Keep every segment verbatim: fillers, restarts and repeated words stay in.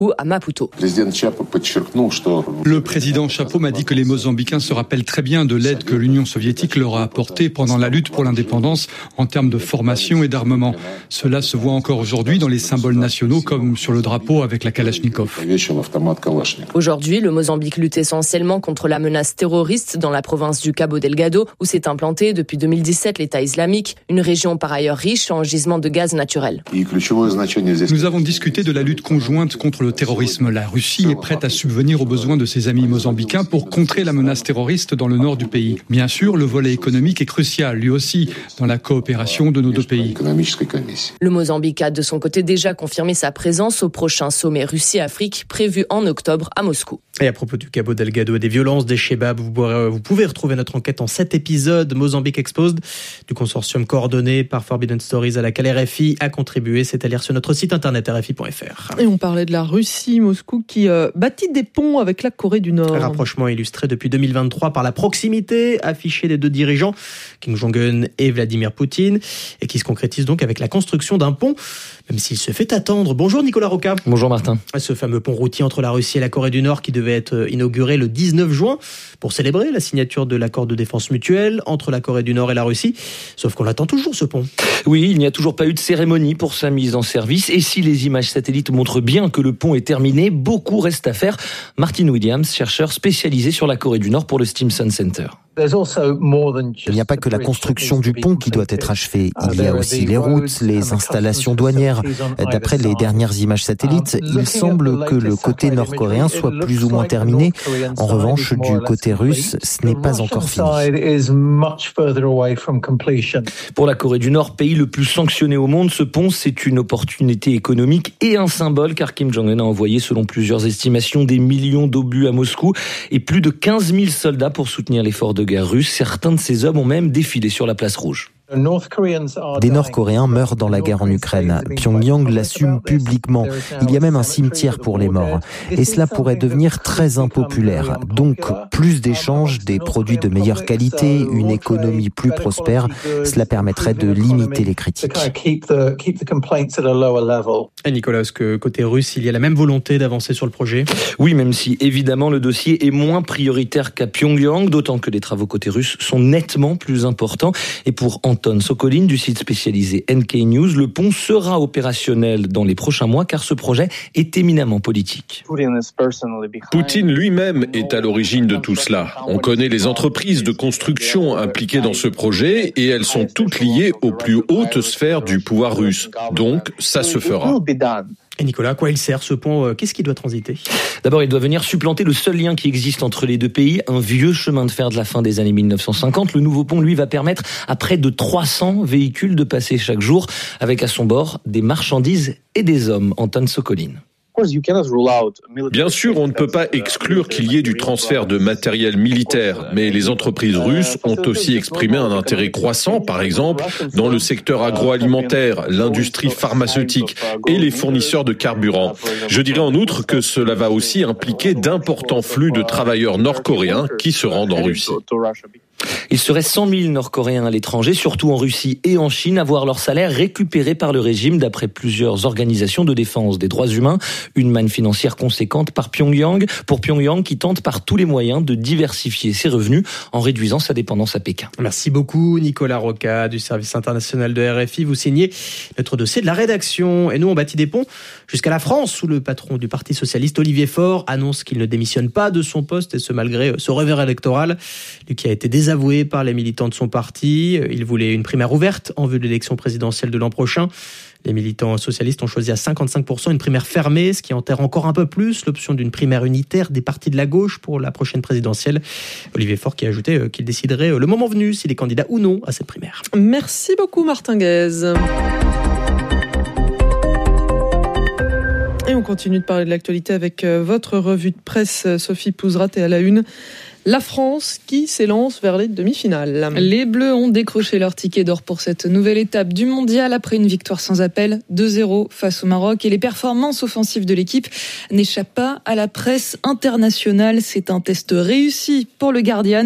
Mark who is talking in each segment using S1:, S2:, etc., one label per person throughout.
S1: ou à Maputo.
S2: Le président Chapo m'a dit que les Mozambicains se rappellent très bien de l'aide que l'Union soviétique leur a apportée pendant la lutte pour l'indépendance en termes de formation et d'armement. Cela se voit encore aujourd'hui dans les symboles nationaux comme sur le drapeau avec la Kalachnikov.
S1: Aujourd'hui, le Mozambique lutte essentiellement contre la menace terroriste dans la province du Cabo Delgado où s'est implanté depuis deux mille dix-sept l'État islamique, une région par ailleurs riche en gisements de gaz naturel.
S2: Nous avons discuté de la lutte conjointe contre le terrorisme. La Russie est prête à subvenir aux besoins de ses amis mozambicains pour contrer la menace terroriste dans le nord du pays. Bien sûr, le volet économique est crucial, lui aussi, dans la coopération de nos deux pays.
S1: Le Mozambique a de son côté déjà confirmé sa présence au prochain sommet Russie-Afrique prévu en octobre à Moscou.
S3: Et à propos du Cabo Delgado et des violences des Chebab, vous, vous pouvez retrouver notre enquête en sept épisodes. Mozambique Exposed du consortium coordonné par Forbidden Stories à laquelle R F I a contribué. C'est à lire sur notre site internet r f i point f r.
S4: Et on parlait de la Russie, Moscou qui euh, bâtit des ponts avec la Corée du Nord.
S3: Un rapprochement illustré depuis deux mille vingt-trois par la proximité affichée des deux dirigeants, Kim Jong-un et Vladimir Poutine, et qui se concrétise donc avec la construction d'un pont, même s'il se fait attendre. Bonjour Nicolas Roca.
S5: Bonjour Martin.
S3: Ce fameux pont routier entre la Russie et la Corée du Nord qui devait être inauguré le dix-neuf juin pour célébrer la signature de l'accord de défense mutuelle entre la Corée du Nord et la Russie. Sauf qu'on l'attend toujours ce pont.
S5: Oui, il n'y a toujours pas eu de cérémonie pour sa mise en service. Et si les images satellites montrent bien que le pont est terminé, beaucoup reste à faire. Martin Williams, chercheur spécialisé sur la Corée du Nord pour le Stimson Center.
S6: Il n'y a pas que la construction du pont qui doit être achevée. Il y a aussi les routes, les installations douanières. D'après les dernières images satellites, il semble que le côté nord-coréen soit plus ou moins terminé. En revanche, du côté russe, ce n'est pas encore fini.
S5: Pour la Corée du Nord, pays le plus sanctionné au monde, ce pont, c'est une opportunité économique et un symbole, car Kim Jong-un a envoyé, selon plusieurs estimations, des millions d'obus à Moscou et plus de quinze mille soldats pour soutenir l'effort de guerre russe. Certains de ces hommes ont même défilé sur la place rouge.
S6: Des Nord-Coréens meurent dans la guerre en Ukraine. Pyongyang l'assume publiquement. Il y a même un cimetière pour les morts. Et cela pourrait devenir très impopulaire. Donc, plus d'échanges, des produits de meilleure qualité, une économie plus prospère, cela permettrait de limiter les critiques.
S3: Et Nicolas, est-ce que côté russe, il y a la même volonté d'avancer sur le projet ?
S5: Oui, même si évidemment le dossier est moins prioritaire qu'à Pyongyang, d'autant que les travaux côté russe sont nettement plus importants. Et pour Anton Sokolin du site spécialisé N K News, le pont sera opérationnel dans les prochains mois car ce projet est éminemment politique.
S7: Poutine lui-même est à l'origine de tout cela. On connaît les entreprises de construction impliquées dans ce projet et elles sont toutes liées aux plus hautes sphères du pouvoir russe. Donc, ça se fera.
S3: Et Nicolas, à quoi il sert ce pont ? Qu'est-ce qui doit transiter ?
S5: D'abord, il doit venir supplanter le seul lien qui existe entre les deux pays, un vieux chemin de fer de la fin des années mille neuf cent cinquante. Le nouveau pont, lui, va permettre à près de trois cents véhicules de passer chaque jour, avec à son bord des marchandises et des hommes. Anton Sokolin.
S7: Bien sûr, on ne peut pas exclure qu'il y ait du transfert de matériel militaire, mais les entreprises russes ont aussi exprimé un intérêt croissant, par exemple, dans le secteur agroalimentaire, l'industrie pharmaceutique et les fournisseurs de carburant. Je dirais en outre que cela va aussi impliquer d'importants flux de travailleurs nord-coréens qui se rendent en Russie.
S5: Il serait cent mille Nord-Coréens à l'étranger, surtout en Russie et en Chine, à voir leur salaire récupéré par le régime d'après plusieurs organisations de défense des droits humains. Une manne financière conséquente par Pyongyang, pour Pyongyang qui tente par tous les moyens de diversifier ses revenus en réduisant sa dépendance à Pékin.
S3: Merci beaucoup Nicolas Roca du service international de R F I. Vous signez notre dossier de la rédaction. Et nous, on bâtit des ponts jusqu'à la France où le patron du Parti socialiste, Olivier Faure, annonce qu'il ne démissionne pas de son poste et ce malgré ce revers électoral. Lui qui a été désavoué par les militants de son parti. Il voulait une primaire ouverte en vue de l'élection présidentielle de l'an prochain. Les militants socialistes ont choisi à cinquante-cinq pour cent une primaire fermée, ce qui enterre encore un peu plus l'option d'une primaire unitaire des partis de la gauche pour la prochaine présidentielle. Olivier Faure qui a ajouté qu'il déciderait le moment venu s'il est candidat ou non à cette primaire.
S4: Merci beaucoup Martin Guez. Et on continue de parler de l'actualité avec votre revue de presse. Sophie Pouzrat est à la une. La France qui s'élance vers les demi-finales.
S8: Les Bleus ont décroché leur ticket d'or pour cette nouvelle étape du mondial après une victoire sans appel, deux zéro face au Maroc. Et les performances offensives de l'équipe n'échappent pas à la presse internationale. C'est un test réussi pour le Guardian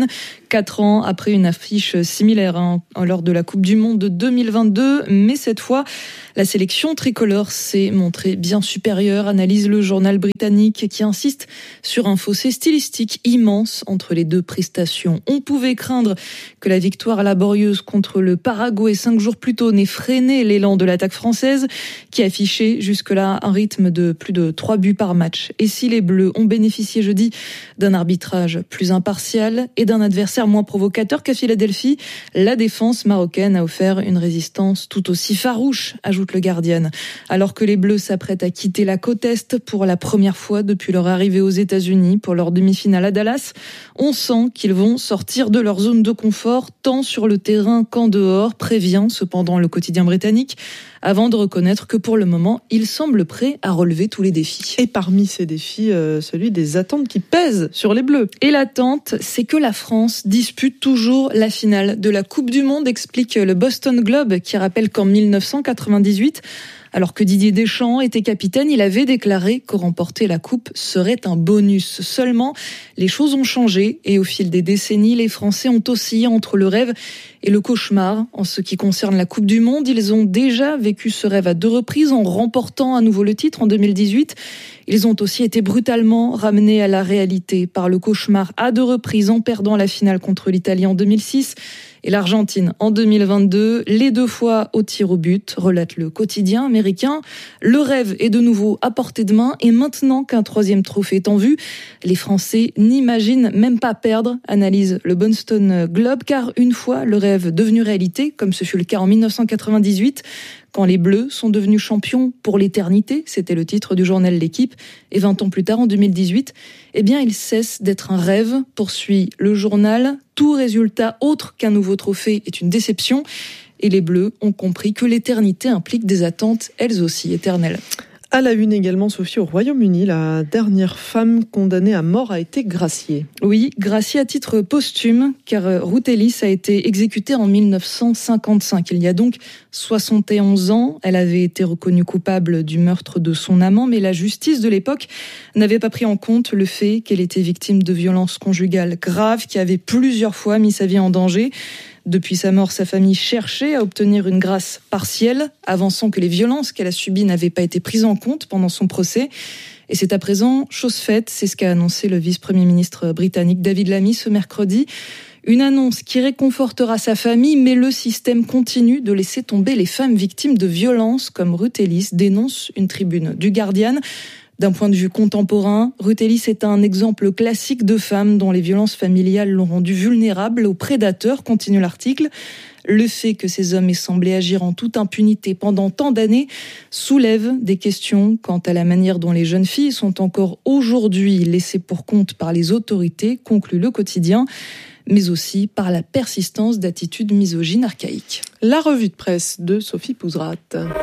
S8: Quatre ans après une affiche similaire hein, lors de la Coupe du Monde de deux mille vingt-deux, mais cette fois, la sélection tricolore s'est montrée bien supérieure, analyse le journal britannique qui insiste sur un fossé stylistique immense entre les deux prestations. On pouvait craindre que la victoire laborieuse contre le Paraguay cinq jours plus tôt n'ait freiné l'élan de l'attaque française qui affichait jusque-là un rythme de plus de trois buts par match. Et si les Bleus ont bénéficié jeudi d'un arbitrage plus impartial et d'un adversaire moins provocateur qu'à Philadelphie, la défense marocaine a offert une résistance tout aussi farouche, ajoute le Guardian. Alors que les Bleus s'apprêtent à quitter la côte Est pour la première fois depuis leur arrivée aux États-Unis pour leur demi-finale à Dallas, on sent qu'ils vont sortir de leur zone de confort tant sur le terrain qu'en dehors, prévient cependant le quotidien britannique, avant de reconnaître que pour le moment, ils semblent prêts à relever tous les défis.
S4: Et parmi ces défis, euh, celui des attentes qui pèsent sur les Bleus.
S8: Et l'attente, c'est que la France dispute toujours la finale de la Coupe du Monde, explique le Boston Globe, qui rappelle qu'en dix-neuf cent quatre-vingt-dix-huit, alors que Didier Deschamps était capitaine, il avait déclaré que remporter la Coupe serait un bonus. Seulement, les choses ont changé et au fil des décennies, les Français ont oscillé entre le rêve et le cauchemar. En ce qui concerne la Coupe du Monde, ils ont déjà vécu ce rêve à deux reprises en remportant à nouveau le titre en deux mille dix-huit. Ils ont aussi été brutalement ramenés à la réalité par le cauchemar à deux reprises en perdant la finale contre l'Italie en deux mille six et l'Argentine en deux mille vingt-deux, les deux fois au tir au but, relate le quotidien américain. Le rêve est de nouveau à portée de main et maintenant qu'un troisième trophée est en vue, les Français n'imaginent même pas perdre, analyse le Boston Globe, car une fois le rêve devenu réalité, comme ce fut le cas en dix-neuf cent quatre-vingt-dix-huit, quand les Bleus sont devenus champions pour l'éternité, c'était le titre du journal L'Équipe, et vingt ans plus tard, en deux mille dix-huit, eh bien, il cesse d'être un rêve, poursuit le journal. Tout résultat autre qu'un nouveau trophée est une déception, et les Bleus ont compris que l'éternité implique des attentes, elles aussi éternelles.
S4: À la une également, Sophie, au Royaume-Uni, la dernière femme condamnée à mort a été graciée.
S8: Oui, graciée à titre posthume, car Ruth Ellis a été exécutée en dix-neuf cent cinquante-cinq. Il y a donc soixante et onze ans, elle avait été reconnue coupable du meurtre de son amant, mais la justice de l'époque n'avait pas pris en compte le fait qu'elle était victime de violences conjugales graves qui avaient plusieurs fois mis sa vie en danger. Depuis sa mort, sa famille cherchait à obtenir une grâce partielle, avançant que les violences qu'elle a subies n'avaient pas été prises en compte pendant son procès. Et c'est à présent chose faite, c'est ce qu'a annoncé le vice-premier ministre britannique David Lammy ce mercredi. Une annonce qui réconfortera sa famille, mais le système continue de laisser tomber les femmes victimes de violences, comme Ruth Ellis, dénonce une tribune du Guardian. D'un point de vue contemporain, Ruth Ellis est un exemple classique de femme dont les violences familiales l'ont rendue vulnérable aux prédateurs, continue l'article. Le fait que ces hommes aient semblé agir en toute impunité pendant tant d'années soulève des questions quant à la manière dont les jeunes filles sont encore aujourd'hui laissées pour compte par les autorités, conclut le quotidien, mais aussi par la persistance d'attitudes misogynes archaïques.
S4: La revue de presse de Sophie Pouzrat.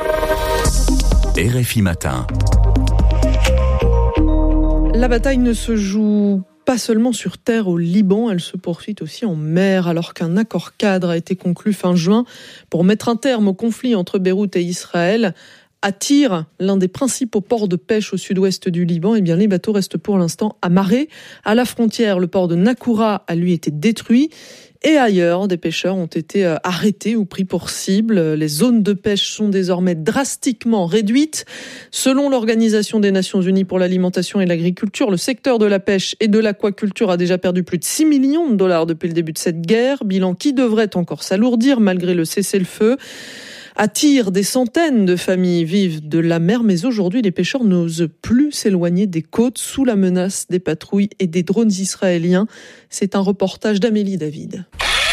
S9: R F I Matin.
S4: La bataille ne se joue pas seulement sur terre au Liban, elle se poursuit aussi en mer, alors qu'un accord cadre a été conclu fin juin pour mettre un terme au conflit entre Beyrouth et Israël. À Tyr, l'un des principaux ports de pêche au sud-ouest du Liban, eh bien les bateaux restent pour l'instant amarrés. À la frontière, le port de Nakoura a lui été détruit. Et ailleurs, des pêcheurs ont été arrêtés ou pris pour cible. Les zones de pêche sont désormais drastiquement réduites. Selon l'Organisation des Nations Unies pour l'alimentation et l'agriculture, le secteur de la pêche et de l'aquaculture a déjà perdu plus de six millions de dollars depuis le début de cette guerre. Bilan qui devrait encore s'alourdir malgré le cessez-le-feu. À Tyr, des centaines de familles vivent de la mer, mais aujourd'hui, les pêcheurs n'osent plus s'éloigner des côtes sous la menace des patrouilles et des drones israéliens. C'est un reportage d'Amélie David.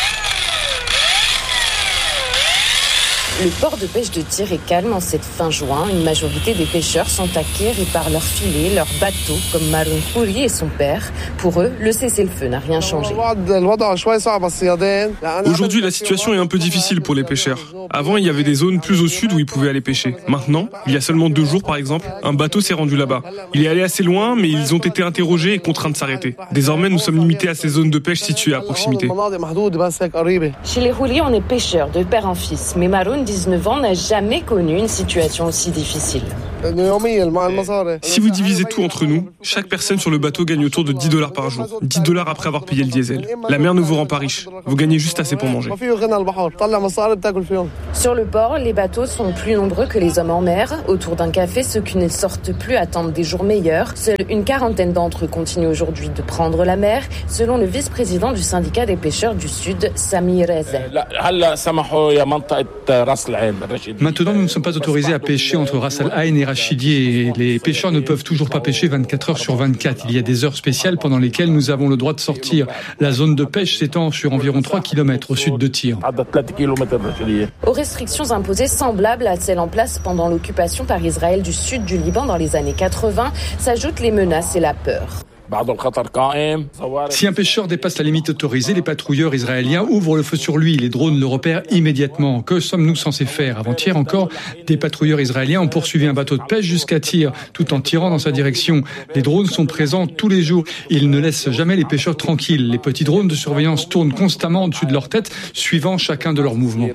S1: Le port de pêche de Tyr est calme en cette fin juin. Une majorité des pêcheurs sont acquéris par leurs filets, leurs bateaux, comme Maroun Khouri et son père. Pour eux, le cessez-le-feu n'a rien changé.
S10: Aujourd'hui, la situation est un peu difficile pour les pêcheurs. Avant, il y avait des zones plus au sud où ils pouvaient aller pêcher. Maintenant, il y a seulement deux jours par exemple, un bateau s'est rendu là-bas. Il est allé assez loin, mais ils ont été interrogés et contraints de s'arrêter. Désormais, nous sommes limités à ces zones de pêche situées à proximité.
S1: Chez les Khouri, on est pêcheurs de père en fils. Mais Maroun dix-neuf ans, n'a jamais connu une situation aussi difficile.
S10: Si vous divisez tout entre nous, chaque personne sur le bateau gagne autour de dix dollars par jour. dix dollars après avoir payé le diesel. La mer ne vous rend pas riche. Vous gagnez juste assez pour manger.
S1: Sur le port, les bateaux sont plus nombreux que les hommes en mer. Autour d'un café, ceux qui ne sortent plus attendent des jours meilleurs. Seule une quarantaine d'entre eux continuent aujourd'hui de prendre la mer, selon le vice-président du syndicat des pêcheurs du Sud, Sami Reza.
S2: Maintenant, nous ne sommes pas autorisés à pêcher entre Ras Al Ain et Rachidi et les pêcheurs ne peuvent toujours pas pêcher vingt-quatre heures sur vingt-quatre. Il y a des heures spéciales pendant lesquelles nous avons le droit de sortir. La zone de pêche s'étend sur environ trois kilomètres au sud de Tyr.
S1: Aux restrictions imposées semblables à celles en place pendant l'occupation par Israël du sud du Liban dans les années quatre-vingts, s'ajoutent les menaces et la peur.
S2: Si un pêcheur dépasse la limite autorisée, les patrouilleurs israéliens ouvrent le feu sur lui. Les drones le repèrent immédiatement. Que sommes-nous censés faire ? Avant-hier encore, des patrouilleurs israéliens ont poursuivi un bateau de pêche jusqu'à Tyr, tout en tirant dans sa direction. Les drones sont présents tous les jours. Ils ne laissent jamais les pêcheurs tranquilles. Les petits drones de surveillance tournent constamment au-dessus de leur tête, suivant chacun de leurs mouvements.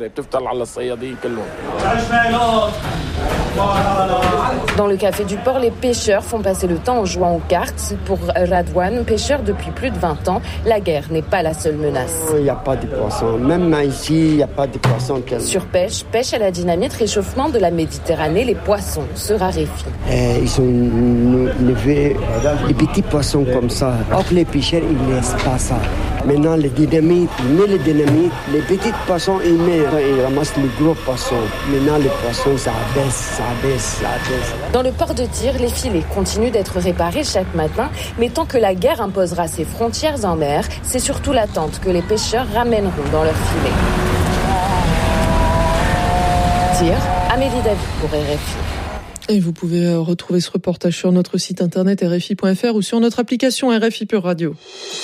S1: Dans le café du port, les pêcheurs font passer le temps en jouant aux cartes. Pour Radwan, pêcheur depuis plus de vingt ans, la guerre n'est pas la seule menace.
S11: Il n'y a pas de poissons. Même ici, il n'y a pas de poissons.
S1: Surpêche, pêche à la dynamite, réchauffement de la Méditerranée, les poissons se raréfient.
S11: Et ils ont levé des petits poissons comme ça. Or, les pêcheurs, ils ne laissent pas ça. Maintenant, les dynamites, ils mettent les dynamites, les petits poissons, ils mettent, ils ramassent les gros poissons. Maintenant, les poissons, ça baisse, ça baisse, ça baisse.
S1: Dans le port de Tyr, les filets continuent d'être réparés chaque matin, mais tant que la guerre imposera ses frontières en mer, c'est surtout l'attente que les pêcheurs ramèneront dans leurs filets. Tyr, Amélie David pour R F I.
S4: Et vous pouvez retrouver ce reportage sur notre site internet R F I point F R ou sur notre application R F I Pure Radio.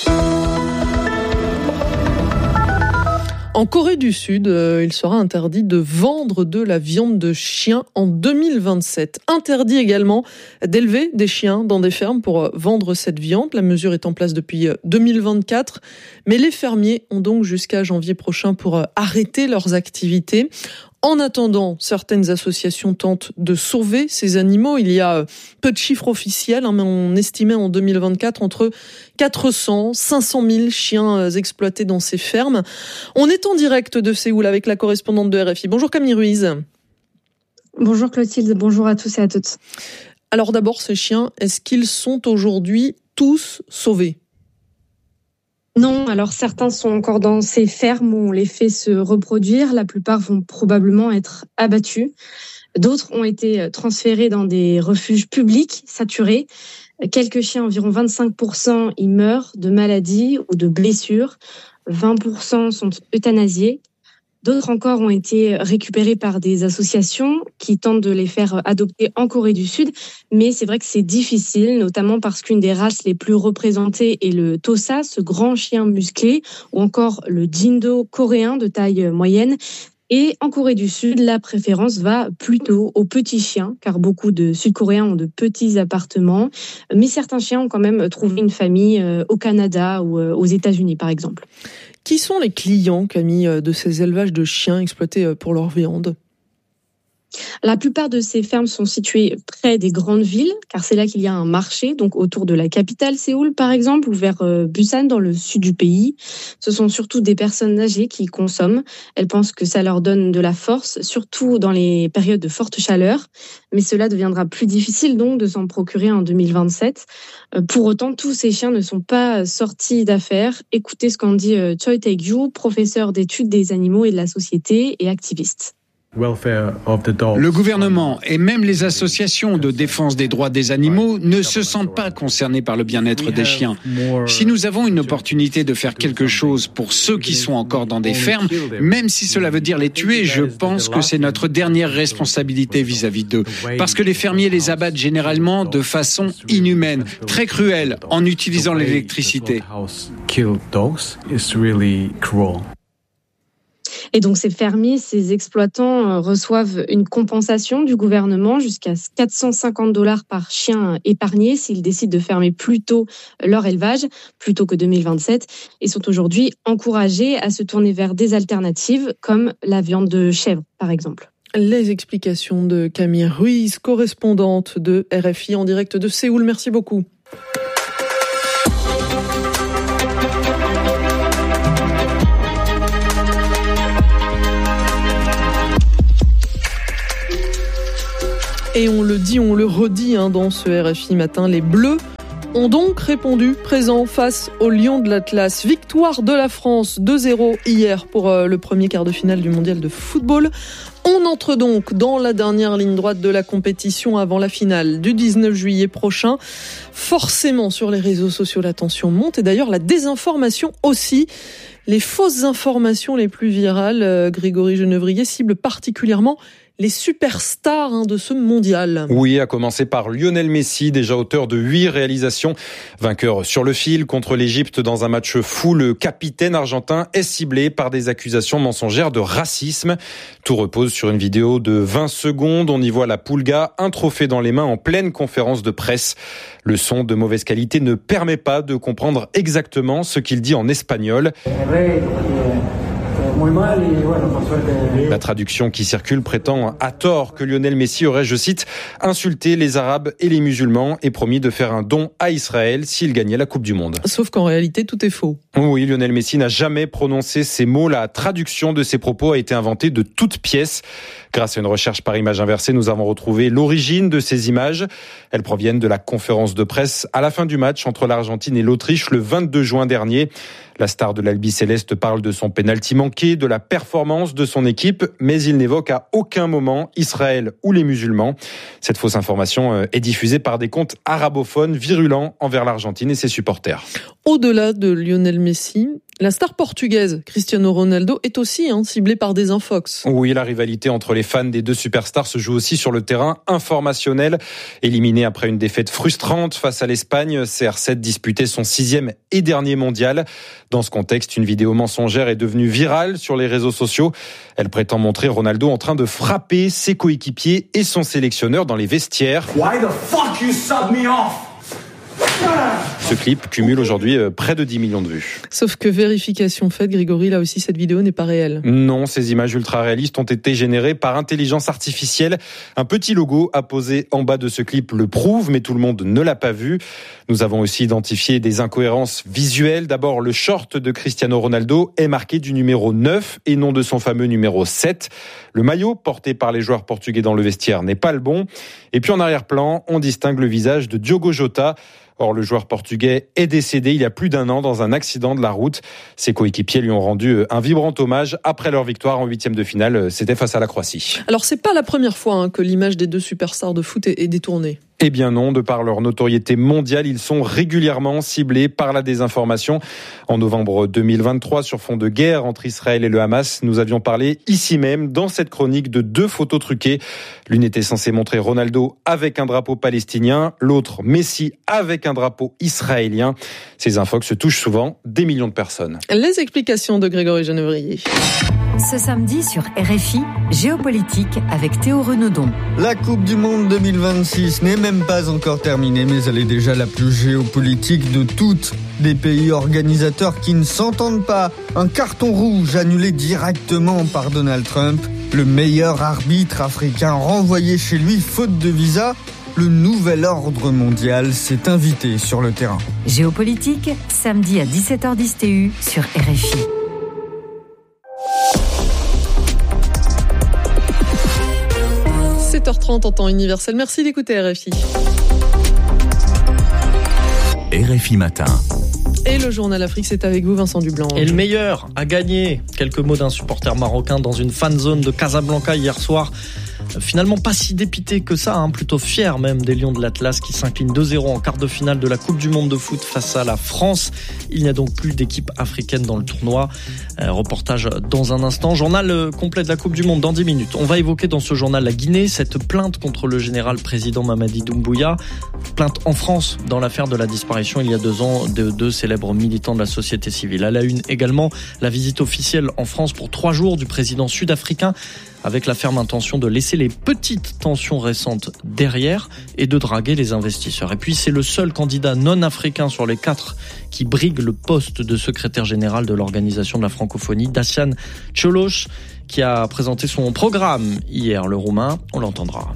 S4: En Corée du Sud, euh, il sera interdit de vendre de la viande de chien en deux mille vingt-sept. Interdit également d'élever des chiens dans des fermes pour vendre cette viande. La mesure est en place depuis deux mille vingt-quatre. Mais les fermiers ont donc jusqu'à janvier prochain pour arrêter leurs activités. En attendant, certaines associations tentent de sauver ces animaux. Il y a peu de chiffres officiels, hein, mais on estimait en deux mille vingt-quatre entre quatre cents, cinq cent mille chiens exploités dans ces fermes. On est en direct de Séoul avec la correspondante de R F I. Bonjour Camille Ruiz.
S12: Bonjour Clotilde, bonjour à tous et à toutes.
S4: Alors d'abord, ces chiens, est-ce qu'ils sont aujourd'hui tous sauvés ?
S12: Non, alors certains sont encore dans ces fermes où on les fait se reproduire. La plupart vont probablement être abattus. D'autres ont été transférés dans des refuges publics saturés. Quelques chiens, environ vingt-cinq pour cent, ils meurent de maladies ou de blessures. vingt pour cent sont euthanasiés. D'autres encore ont été récupérés par des associations qui tentent de les faire adopter en Corée du Sud. Mais c'est vrai que c'est difficile, notamment parce qu'une des races les plus représentées est le Tosa, ce grand chien musclé, ou encore le Jindo coréen de taille moyenne. Et en Corée du Sud, la préférence va plutôt aux petits chiens, car beaucoup de Sud-Coréens ont de petits appartements. Mais certains chiens ont quand même trouvé une famille au Canada ou aux États-Unis, par exemple.
S4: Qui sont les clients, Camille, de ces élevages de chiens exploités pour leur viande ?
S12: La plupart de ces fermes sont situées près des grandes villes, car c'est là qu'il y a un marché, donc autour de la capitale Séoul par exemple, ou vers Busan dans le sud du pays. Ce sont surtout des personnes âgées qui consomment. Elles pensent que ça leur donne de la force, surtout dans les périodes de forte chaleur. Mais cela deviendra plus difficile donc de s'en procurer en deux mille vingt-sept. Pour autant, tous ces chiens ne sont pas sortis d'affaires. Écoutez ce qu'en dit Choi Tae-gyu, professeur d'études des animaux et de la société et activiste.
S13: Le gouvernement et même les associations de défense des droits des animaux ne se sentent pas concernés par le bien-être des chiens. Si nous avons une opportunité de faire quelque chose pour ceux qui sont encore dans des fermes, même si cela veut dire les tuer, je pense que c'est notre dernière responsabilité vis-à-vis d'eux. Parce que les fermiers les abattent généralement de façon inhumaine, très cruelle, en utilisant l'électricité.
S12: Et donc ces fermiers, ces exploitants reçoivent une compensation du gouvernement jusqu'à quatre cent cinquante dollars par chien épargné s'ils décident de fermer plus tôt leur élevage, plus tôt que deux mille vingt-sept, et sont aujourd'hui encouragés à se tourner vers des alternatives comme la viande de chèvre par exemple.
S4: Les explications de Camille Ruiz, correspondante de R F I en direct de Séoul. Merci beaucoup. Et on le dit, on le redit hein, dans ce R F I matin, les Bleus ont donc répondu présent face aux Lions de l'Atlas. Victoire de la France deux zéro hier pour euh, le premier quart de finale du mondial de football. On entre donc dans la dernière ligne droite de la compétition avant la finale du dix-neuf juillet prochain. Forcément, sur les réseaux sociaux, la tension monte et d'ailleurs la désinformation aussi. Les fausses informations les plus virales, euh, Grégory Genevrier, ciblent particulièrement les superstars hein, de ce mondial.
S14: Oui, à commencer par Lionel Messi, déjà auteur de huit réalisations. Vainqueur sur le fil contre l'Égypte dans un match fou, le capitaine argentin est ciblé par des accusations mensongères de racisme. Tout repose sur une vidéo de vingt secondes. On y voit la Pulga, un trophée dans les mains en pleine conférence de presse. Le son de mauvaise qualité ne permet pas de comprendre exactement ce qu'il dit en espagnol. La traduction qui circule prétend à tort que Lionel Messi aurait, je cite, insulté les Arabes et les musulmans et promis de faire un don à Israël s'il gagnait la Coupe du Monde.
S4: Sauf qu'en réalité, tout est faux.
S14: Oui, Lionel Messi n'a jamais prononcé ces mots. La traduction de ses propos a été inventée de toutes pièces. Grâce à une recherche par image inversée, nous avons retrouvé l'origine de ces images. Elles proviennent de la conférence de presse à la fin du match entre l'Argentine et l'Autriche le vingt-deux juin dernier. La star de l'Albi Céleste parle de son pénalty manqué, de la performance de son équipe, mais il n'évoque à aucun moment Israël ou les musulmans. Cette fausse information est diffusée par des comptes arabophones virulents envers l'Argentine et ses supporters.
S4: Au-delà de Lionel Messi, la star portugaise Cristiano Ronaldo est aussi hein, ciblée par des infox.
S14: Oui, la rivalité entre les fans des deux superstars se joue aussi sur le terrain informationnel. Éliminé après une défaite frustrante face à l'Espagne, C R sept disputait son sixième et dernier mondial. Dans ce contexte, une vidéo mensongère est devenue virale sur les réseaux sociaux. Elle prétend montrer Ronaldo en train de frapper ses coéquipiers et son sélectionneur dans les vestiaires. Why the fuck you sub me off? Ce clip cumule aujourd'hui près de dix millions de vues.
S4: Sauf que vérification faite, Grégory, là aussi cette vidéo n'est pas réelle.
S14: Non, ces images ultra réalistes ont été générées par intelligence artificielle. Un petit logo apposé en bas de ce clip le prouve, mais tout le monde ne l'a pas vu. Nous avons aussi identifié des incohérences visuelles. D'abord, le short de Cristiano Ronaldo est marqué du numéro neuf et non de son fameux numéro sept. Le maillot porté par les joueurs portugais dans le vestiaire n'est pas le bon. Et puis en arrière-plan, on distingue le visage de Diogo Jota. Or, le joueur portugais est décédé il y a plus d'un an dans un accident de la route. Ses coéquipiers lui ont rendu un vibrant hommage après leur victoire en huitième de finale. C'était face à la Croatie.
S4: Alors, c'est pas la première fois hein, que l'image des deux superstars de foot est détournée.
S14: Eh bien non, de par leur notoriété mondiale, ils sont régulièrement ciblés par la désinformation. En novembre deux mille vingt-trois, sur fond de guerre entre Israël et le Hamas, nous avions parlé ici même, dans cette chronique, de deux photos truquées. L'une était censée montrer Ronaldo avec un drapeau palestinien, l'autre Messi avec un drapeau israélien. Ces infox se touchent souvent des millions de personnes.
S4: Les explications de Grégory Genevrier.
S15: Ce samedi sur R F I, Géopolitique avec Théo Renaudon.
S16: La Coupe du Monde deux mille vingt-six n'est même pas encore terminée, mais elle est déjà la plus géopolitique de toutes. Des pays organisateurs qui ne s'entendent pas. Un carton rouge annulé directement par Donald Trump. Le meilleur arbitre africain renvoyé chez lui faute de visa. Le nouvel ordre mondial s'est invité sur le terrain.
S15: Géopolitique, samedi à dix-sept heures dix T U sur R F I.
S4: sept heures trente en temps universel. Merci d'écouter R F I.
S9: R F I Matin.
S4: Et le journal Afrique, c'est avec vous, Vincent Dublanc.
S3: Et le meilleur a gagné. Quelques mots d'un supporter marocain dans une fan zone de Casablanca hier soir.
S17: finalement pas si dépité que ça, hein, plutôt fier même des Lions de l'Atlas qui s'inclinent deux zéro en quart de finale de la Coupe du Monde de foot face à la France. Il n'y a donc plus d'équipe africaine dans le tournoi. Euh, reportage dans un instant. Journal complet de la Coupe du Monde dans dix minutes. On va évoquer dans ce journal la Guinée, cette plainte contre le général président Mamadi Doumbouya. Plainte en France dans l'affaire de la disparition il y a deux ans de deux célèbres militants de la société civile. À la une également, la visite officielle en France pour trois jours du président sud-africain avec la ferme intention de laisser les petites tensions récentes derrière et de draguer les investisseurs. Et puis c'est le seul candidat non africain sur les quatre qui brigue le poste de secrétaire général de l'Organisation de la francophonie, Dacian Cioloș, qui a présenté son programme hier, le Roumain. On l'entendra.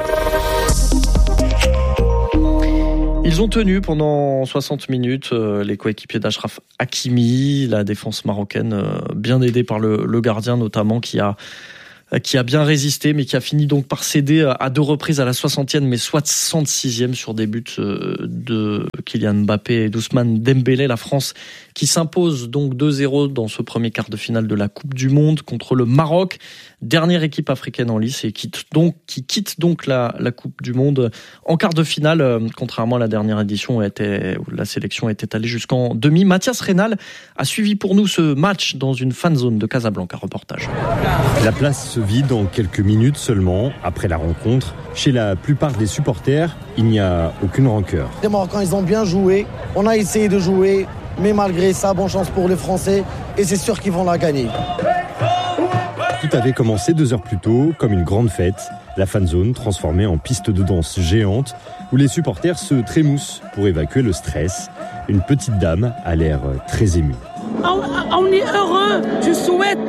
S17: Ils ont tenu pendant soixante minutes euh, les coéquipiers d'Achraf Hakimi, la défense marocaine, euh, bien aidée par le, le gardien notamment, qui a qui a bien résisté, mais qui a fini donc par céder à deux reprises à la soixantième, mais soixante-sixième sur des buts de Kylian Mbappé et d'Ousmane Dembélé. La France qui s'impose donc deux zéro dans ce premier quart de finale de la Coupe du Monde contre le Maroc, dernière équipe africaine en lice et quitte donc, qui quitte donc la, la Coupe du Monde en quart de finale, contrairement à la dernière édition où, était, où la sélection était allée jusqu'en demi. Mathias Reynal a suivi pour nous ce match dans une fan zone de Casablanca. Reportage.
S18: La place se vide en quelques minutes seulement après la rencontre. Chez la plupart des supporters, il n'y a aucune rancœur.
S19: Les Marocains, ils ont bien joué. On a essayé de jouer, mais malgré ça, bonne chance pour les Français. Et c'est sûr qu'ils vont la gagner.
S18: Tout avait commencé deux heures plus tôt, comme une grande fête. La fan zone transformée en piste de danse géante, où les supporters se trémoussent pour évacuer le stress. Une petite dame a l'air très émue.
S20: On, on est heureux, je souhaite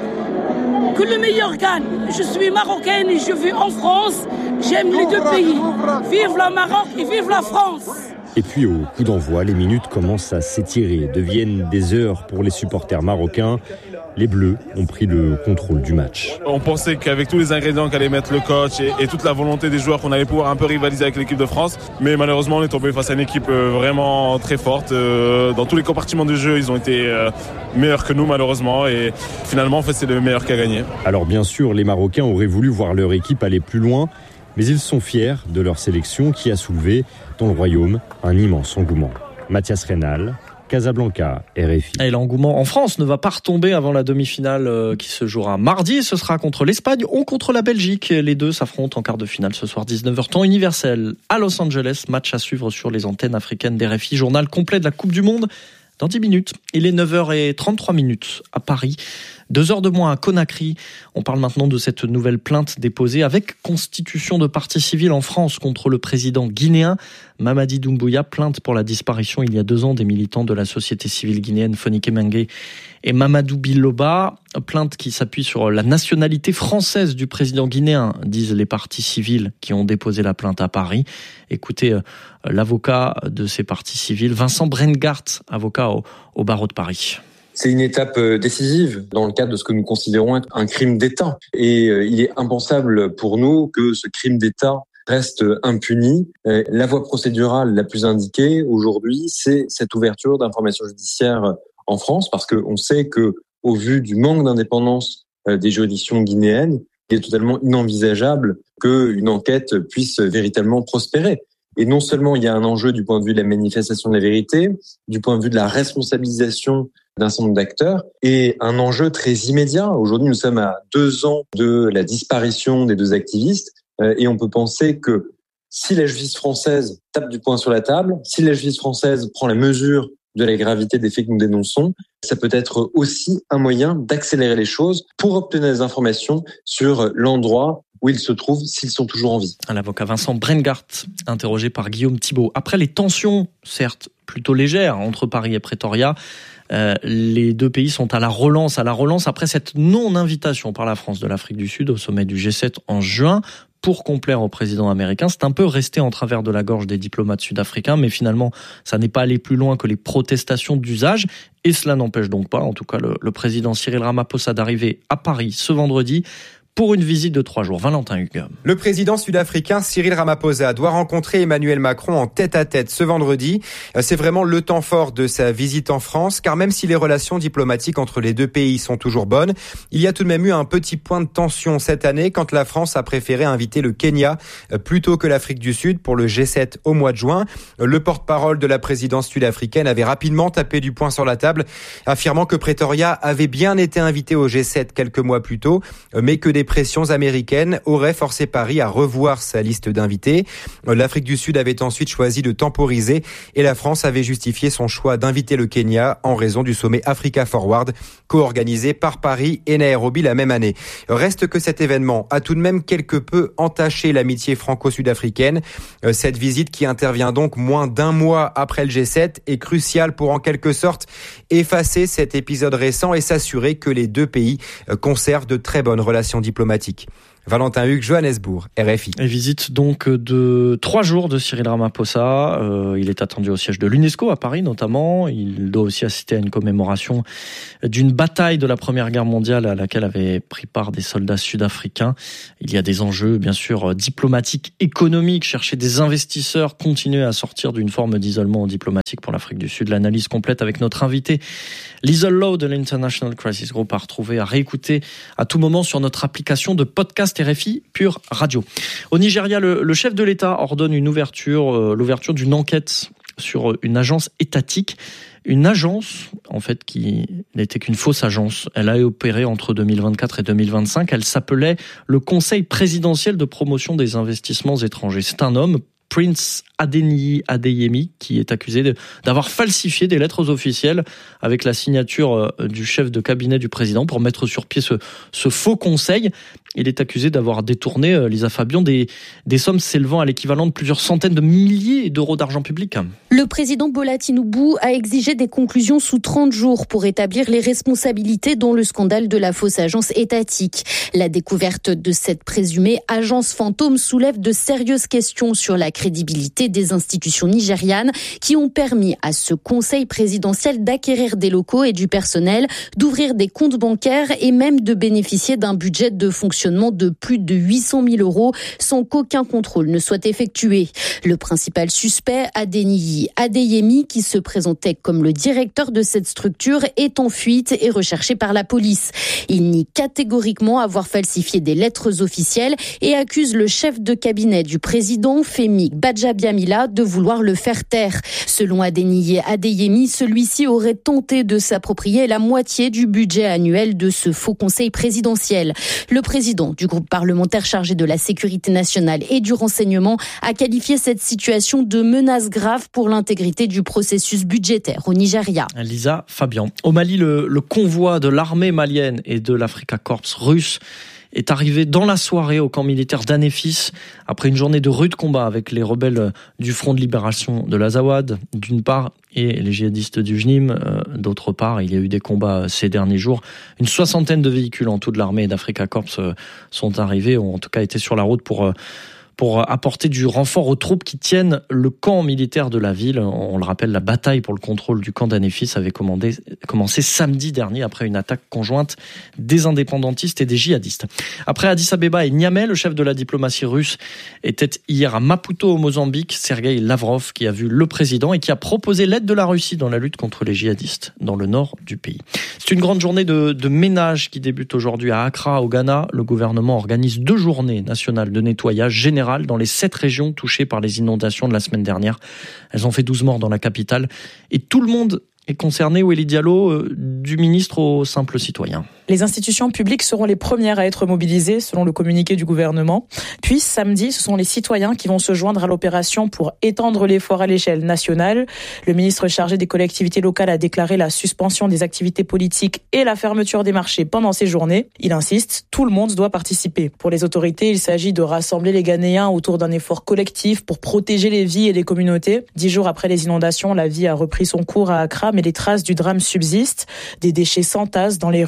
S20: que le meilleur gagne. Je suis marocaine et je vis en France. J'aime les deux pays. Vive le Maroc et vive la France.
S18: Et puis au coup d'envoi, les minutes commencent à s'étirer, deviennent des heures pour les supporters marocains. Les Bleus ont pris le contrôle du match.
S21: On pensait qu'avec tous les ingrédients qu'allait mettre le coach et, et toute la volonté des joueurs, qu'on allait pouvoir un peu rivaliser avec l'équipe de France. Mais malheureusement, on est tombé face à une équipe vraiment très forte. Dans tous les compartiments du jeu, ils ont été meilleurs que nous, malheureusement. Et finalement, en fait, c'est le meilleur qui a gagné.
S18: Alors bien sûr, les Marocains auraient voulu voir leur équipe aller plus loin. Mais ils sont fiers de leur sélection qui a soulevé, dans le royaume, un immense engouement. Mathias Reynal, Casablanca, R F I.
S17: Et l'engouement en France ne va pas retomber avant la demi-finale qui se jouera mardi. Ce sera contre l'Espagne ou contre la Belgique. Les deux s'affrontent en quart de finale ce soir dix-neuf heures temps universel à Los Angeles. Match à suivre sur les antennes africaines d'R F I. Journal complet de la Coupe du Monde dans dix minutes. Il est neuf heures trente-trois à Paris. Deux heures de moins à Conakry. On parle maintenant de cette nouvelle plainte déposée avec constitution de partie civile en France contre le président guinéen Mamadi Doumbouya. Plainte pour la disparition il y a deux ans des militants de la société civile guinéenne Fonike Mengue et Mamadou Biloba. Plainte qui s'appuie sur la nationalité française du président guinéen, disent les parties civiles qui ont déposé la plainte à Paris. Écoutez euh, l'avocat de ces parties civiles, Vincent Brengart, avocat au, au barreau de Paris.
S22: C'est une étape décisive dans le cadre de ce que nous considérons être un crime d'État. Et il est impensable pour nous que ce crime d'État reste impuni. La voie procédurale la plus indiquée aujourd'hui, c'est cette ouverture d'informations judiciaires en France, parce qu'on sait que, au vu du manque d'indépendance des juridictions guinéennes, il est totalement inenvisageable qu'une enquête puisse véritablement prospérer. Et non seulement il y a un enjeu du point de vue de la manifestation de la vérité, du point de vue de la responsabilisation d'un certain nombre d'acteurs, et un enjeu très immédiat. Aujourd'hui, nous sommes à deux ans de la disparition des deux activistes, euh, et on peut penser que si la justice française tape du poing sur la table, si la justice française prend la mesure de la gravité des faits que nous dénonçons, ça peut être aussi un moyen d'accélérer les choses pour obtenir des informations sur l'endroit où ils se trouvent, s'ils sont toujours en vie.
S17: L'avocat Vincent Brengart, interrogé par Guillaume Thibault. Après les tensions, certes plutôt légères, entre Paris et Pretoria, euh, les deux pays sont à la relance, à la relance après cette non-invitation par la France de l'Afrique du Sud au sommet du G sept en juin. Pour complaire au président américain, c'est un peu resté en travers de la gorge des diplomates sud-africains, mais finalement, ça n'est pas allé plus loin que les protestations d'usage, et cela n'empêche donc pas, en tout cas, le, le président Cyril Ramaphosa d'arriver à Paris ce vendredi pour une visite de trois jours. Valentin Hugues.
S6: Le président sud-africain Cyril Ramaphosa doit rencontrer Emmanuel Macron en tête-à-tête ce vendredi. C'est vraiment le temps fort de sa visite en France, car même si les relations diplomatiques entre les deux pays sont toujours bonnes, il y a tout de même eu un petit point de tension cette année quand la France a préféré inviter le Kenya plutôt que l'Afrique du Sud pour le G sept au mois de juin. Le porte-parole de la présidence sud-africaine avait rapidement tapé du poing sur la table, affirmant que Pretoria avait bien été invité au G sept quelques mois plus tôt, mais que des pressions américaines auraient forcé Paris à revoir sa liste d'invités. L'Afrique du Sud avait ensuite choisi de temporiser et la France avait justifié son choix d'inviter le Kenya en raison du sommet Africa Forward, co-organisé par Paris et Nairobi la même année. Reste que cet événement a tout de même quelque peu entaché l'amitié franco-sud-africaine. Cette visite, qui intervient donc moins d'un mois après le G sept, est cruciale pour en quelque sorte effacer cet épisode récent et s'assurer que les deux pays conservent de très bonnes relations diplomatiques. Valentin Hugues, Johannesburg, R F I.
S17: Et visite donc de trois jours de Cyril Ramaphosa. Euh, il est attendu au siège de l'UNESCO à Paris notamment. Il doit aussi assister à une commémoration d'une bataille de la Première Guerre mondiale à laquelle avaient pris part des soldats sud-africains. Il y a des enjeux bien sûr diplomatiques, économiques, chercher des investisseurs, continuer à sortir d'une forme d'isolement diplomatique pour l'Afrique du Sud. L'analyse complète avec notre invité Liesl Lowe de l'International Crisis Group, à retrouver, à réécouter à tout moment sur notre application de podcast R F I Pure Radio. Au Nigeria, le, le chef de l'État ordonne une ouverture, euh, l'ouverture d'une enquête sur une agence étatique. Une agence, en fait, qui n'était qu'une fausse agence. Elle a opéré entre deux mille vingt-quatre et deux mille vingt-cinq. Elle s'appelait le Conseil présidentiel de promotion des investissements étrangers. C'est un homme, Prince Adeniyi Adeyemi, qui est accusé de, d'avoir falsifié des lettres officielles avec la signature du chef de cabinet du président pour mettre sur pied ce, ce faux conseil. Il est accusé d'avoir détourné, Lisa Fabian, des, des sommes s'élevant à l'équivalent de plusieurs centaines de milliers d'euros d'argent public.
S7: Le président Bola Tinubu a exigé des conclusions sous trente jours pour établir les responsabilités dans le scandale de la fausse agence étatique. La découverte de cette présumée agence fantôme soulève de sérieuses questions sur la crédibilité des institutions nigérianes qui ont permis à ce conseil présidentiel d'acquérir des locaux et du personnel, d'ouvrir des comptes bancaires et même de bénéficier d'un budget de fonctionnement de plus de huit cent mille euros sans qu'aucun contrôle ne soit effectué. Le principal suspect, Adeniyi Adeyemi, qui se présentait comme le directeur de cette structure, est en fuite et recherché par la police. Il nie catégoriquement avoir falsifié des lettres officielles et accuse le chef de cabinet du président, Femi Gbajabiamila, de vouloir le faire taire. Selon Adeniyi Adeyemi, celui-ci aurait tenté de s'approprier la moitié du budget annuel de ce faux conseil présidentiel. Le président du groupe parlementaire chargé de la sécurité nationale et du renseignement a qualifié cette situation de menace grave pour l'intégrité du processus budgétaire au Nigeria.
S17: Lisa Fabian. Au Mali, le, le convoi de l'armée malienne et de l'Africa Corps russe est arrivé dans la soirée au camp militaire d'Anéfis après une journée de rude combat avec les rebelles du Front de libération de l'Azawad d'une part et les djihadistes du J N I M euh, d'autre part. Il y a eu des combats ces derniers jours. Une soixantaine de véhicules en tout de l'armée et d'Africa Corps euh, sont arrivés, ont en tout cas été sur la route pour... Euh, pour apporter du renfort aux troupes qui tiennent le camp militaire de la ville. On le rappelle, la bataille pour le contrôle du camp d'Anéfis avait commandé, commencé samedi dernier après une attaque conjointe des indépendantistes et des djihadistes. Après Addis Abeba et Niamey, le chef de la diplomatie russe était hier à Maputo au Mozambique, Sergueï Lavrov, qui a vu le président et qui a proposé l'aide de la Russie dans la lutte contre les djihadistes dans le nord du pays. C'est une grande journée de, de ménage qui débute aujourd'hui à Accra, au Ghana. Le gouvernement organise deux journées nationales de nettoyage général dans les sept régions touchées par les inondations de la semaine dernière. Elles ont fait douze morts dans la capitale. Et tout le monde est concerné, Wélie Diallo, du ministre au simple citoyen.
S23: Les institutions publiques seront les premières à être mobilisées, selon le communiqué du gouvernement. Puis, samedi, ce sont les citoyens qui vont se joindre à l'opération pour étendre l'effort à l'échelle nationale. Le ministre chargé des collectivités locales a déclaré la suspension des activités politiques et la fermeture des marchés pendant ces journées. Il insiste, tout le monde doit participer. Pour les autorités, il s'agit de rassembler les Ghanéens autour d'un effort collectif pour protéger les vies et les communautés. Dix jours après les inondations, la vie a repris son cours à Accra, mais les traces du drame subsistent. Des déchets s'entassent dans les rues, transformés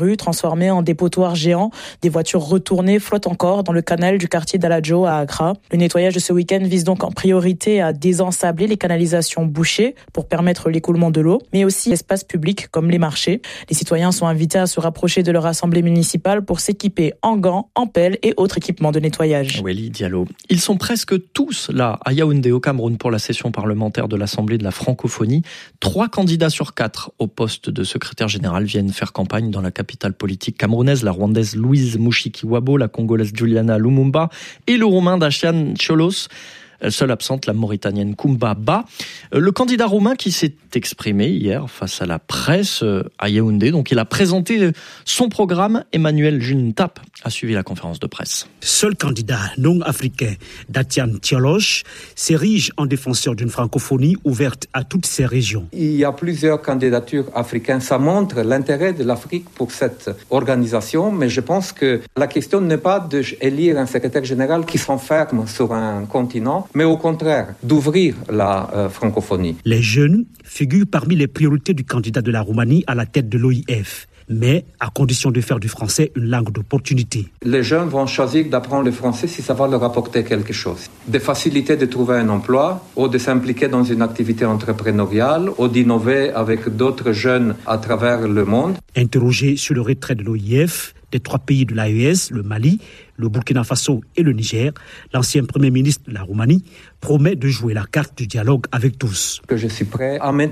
S23: transformés en dépotoirs géants. Des voitures retournées flottent encore dans le canal du quartier d'Aladjo à Accra. Le nettoyage de ce week-end vise donc en priorité à désensabler les canalisations bouchées pour permettre l'écoulement de l'eau, mais aussi l'espace public comme les marchés. Les citoyens sont invités à se rapprocher de leur assemblée municipale pour s'équiper en gants, en pelles et autres équipements de nettoyage.
S17: Weli Diallo. Ils sont presque tous là à Yaoundé au Cameroun pour la session parlementaire de l'Assemblée de la francophonie. Trois candidats sur quatre au poste de secrétaire général viennent faire campagne dans la capitale politique camerounaise, la rwandaise Louise Mushikiwabo, la congolaise Juliana Lumumba et le roumain Dacian Cholos. Seule absente, la Mauritanienne Koumba Ba. Le candidat roumain qui s'est exprimé hier face à la presse à Yaoundé, donc il a présenté son programme. Emmanuel Juntap a suivi la conférence de presse.
S5: Seul candidat non africain, Dacian Cholos, s'érige en défenseur d'une francophonie ouverte à toutes ces régions.
S8: Il y a plusieurs candidatures africaines. Ça montre l'intérêt de l'Afrique pour cette organisation, mais je pense que la question n'est pas d'élire un secrétaire général qui s'enferme sur un continent, mais au contraire, d'ouvrir la euh, francophonie.
S5: Les jeunes figurent parmi les priorités du candidat de la Roumanie à la tête de l'O I F, mais à condition de faire du français une langue d'opportunité.
S8: Les jeunes vont choisir d'apprendre le français si ça va leur apporter quelque chose. Des facilités de trouver un emploi, ou de s'impliquer dans une activité entrepreneuriale, ou d'innover avec d'autres jeunes à travers le monde.
S5: Interrogé sur le retrait de l'O I F, des trois pays de l'A E S, le Mali, le Burkina Faso et le Niger, l'ancien Premier ministre de la Roumanie promet de jouer la carte du dialogue avec tous.
S8: Que je suis prêt à